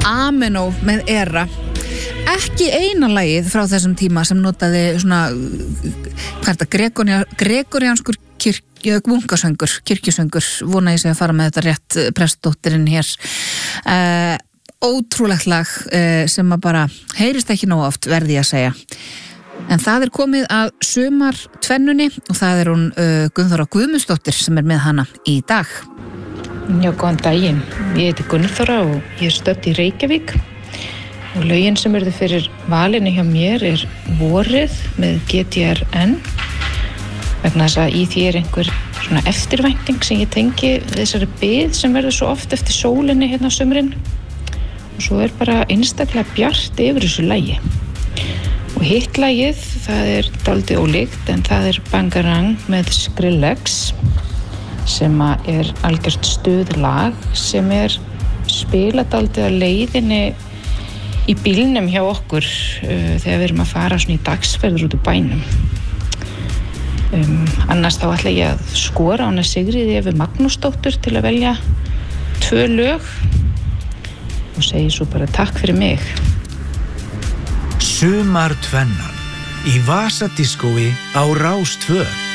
Ameno með Era. Ekki eina lagið frá þessum tíma sem notaði svona gregorianskur kirkjusöngur, vona ég sé að fara með þetta rétt, prestdóttirinn hér. Ótrúlegt lag sem að bara heyrist ekki nóg oft, verði ég að segja. En það komið að sumartvennunni og það hún Gunnþóra Guðmundsdóttir sem með hana í dag. Já, góðan daginn. Ég heiti Gunnþóra og ég stödd í Reykjavík og lögin sem eru fyrir valinu hjá mér Vorið með GTRN vegna þess að í því einhver svona eftirvænting sem ég tengi þessari bið sem verður svo oft eftir sólinni hérna á sumrin og svo bara einstaklega bjart yfir þessu lagi. Og hitt lagið, það dálítið ólíkt en það Bangarang með Skrillex sem algjört stuðlag sem spilað dálítið á leiðinni í bílnum hjá okkur þegar við erum að fara svona í dagsferður út úr bænum. Annars þá ætla ég að skora á hana Sigríði Evu Magnúsdóttur til að velja 2 lög og segi svo bara takk fyrir mig. Sumartvennan í Vasadiskói á Rás 2.